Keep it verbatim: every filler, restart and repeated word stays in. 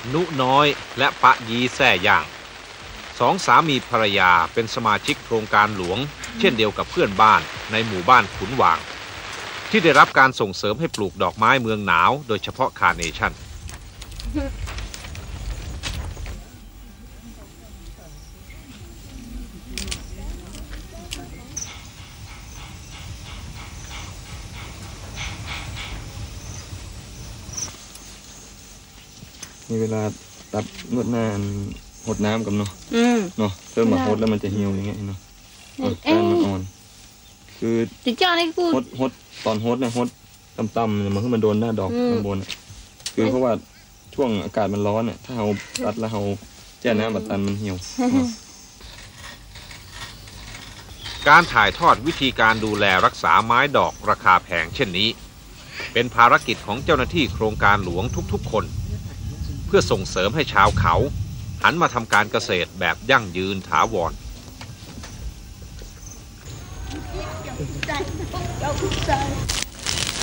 นุน้อยและปะยีแซ่ย่างสองสามีภรรยาเป็นสมาชิกโครงการหลวงเช่นเดียวกับเพื่อนบ้านในหมู่บ้านขุนวางที่ได้รับการส่งเสริมให้ปลูกดอกไม้เมืองหนาวโดยเฉพาะคาร์เนชั่นมีเวลาตัดนวดหน้าหดน้ำกับเนาะเนาะเริ่มมาหดแล้วมันจะเหี่ยวอย่างเงี้ยเนาะการมันอ่อนคือหดหดตอนหดเนี่ยหดต่ำๆมันขึ้นมาโดนหน้าดอกข้างบนคือเพราะว่าช่วงอากาศมันร้อนเนี่ยถ้าเราตัดแล้วเราแช่น้ำบัดตันมันเหี่ยวการถ่ายทอดวิธีการดูแลรักษาไม้ดอกราคาแพงเช่นนี้เป็นภารกิจของเจ้าหน้าที่โครงการหลวงทุกๆคนเพื่อส่งเสริมให้ชาวเขาหันมาทำการเกษตรแบบยั่งยืนถาวร